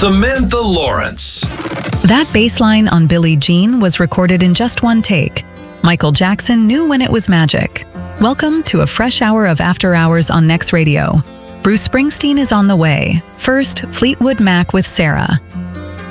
Samantha Lawrence. That bass line on Billie Jean was recorded in just one take. Michael Jackson knew when it was magic. Welcome to a fresh hour of After Hours on Next Radio. Bruce Springsteen is on the way. First, Fleetwood Mac with Sarah.